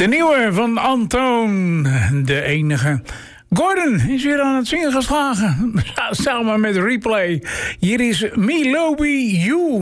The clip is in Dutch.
De nieuwe van Antoon, de enige. Gordon is weer aan het zingen geslagen. Samen met Replay. Hier is Me Lobby You.